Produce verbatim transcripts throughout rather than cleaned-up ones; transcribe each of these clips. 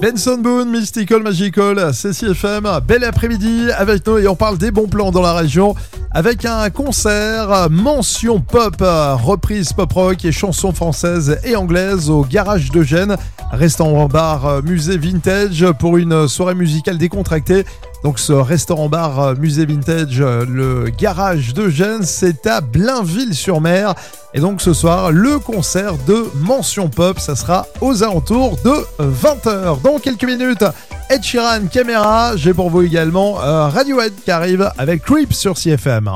Benson Boone, Mystical Magical, C C F M, bel après-midi avec nous et on parle des bons plans dans la région avec un concert mention pop, reprise pop rock et chansons françaises et anglaises au Garage de Gênes, restaurant bar musée vintage pour une soirée musicale décontractée. Donc ce restaurant-bar musée vintage, le Garage de Gênes, c'est à Blainville-sur-Mer. Et donc ce soir, le concert de Mention Pop, ça sera aux alentours de vingt heures. Dans quelques minutes, Ed Sheeran, Caméra. J'ai pour vous également euh, Radiohead qui arrive avec Creep sur C F M.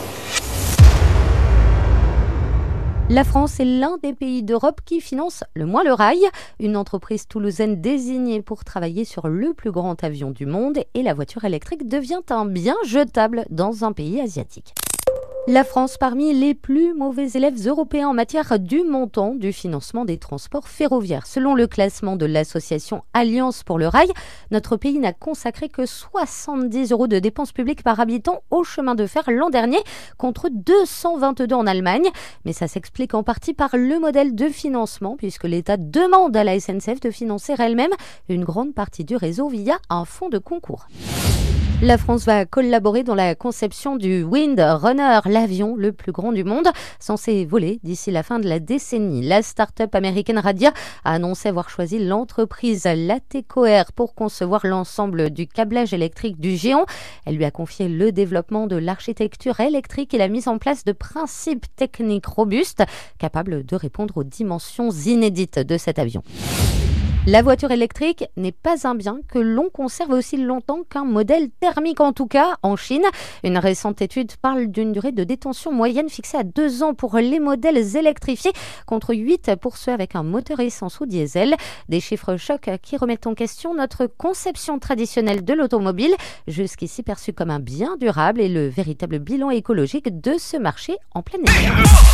La France est l'un des pays d'Europe qui finance le moins le rail. Une entreprise toulousaine désignée pour travailler sur le plus grand avion du monde et la voiture électrique devient un bien jetable dans un pays asiatique. La France parmi les plus mauvais élèves européens en matière du montant du financement des transports ferroviaires. Selon le classement de l'association Alliance pour le rail, notre pays n'a consacré que soixante-dix euros de dépenses publiques par habitant au chemin de fer l'an dernier, contre deux cent vingt-deux en Allemagne. Mais ça s'explique en partie par le modèle de financement, puisque l'État demande à la S N C F de financer elle-même une grande partie du réseau via un fonds de concours. La France va collaborer dans la conception du Wind Runner, l'avion le plus grand du monde, censé voler d'ici la fin de la décennie. La start-up américaine Radia a annoncé avoir choisi l'entreprise Latécoère pour concevoir l'ensemble du câblage électrique du géant. Elle lui a confié le développement de l'architecture électrique et la mise en place de principes techniques robustes capables de répondre aux dimensions inédites de cet avion. La voiture électrique n'est pas un bien que l'on conserve aussi longtemps qu'un modèle thermique, en tout cas en Chine. Une récente étude parle d'une durée de détention moyenne fixée à deux ans pour les modèles électrifiés, contre huit pour ceux avec un moteur essence ou diesel. Des chiffres chocs qui remettent en question notre conception traditionnelle de l'automobile, jusqu'ici perçue comme un bien durable, et le véritable bilan écologique de ce marché en plein essor.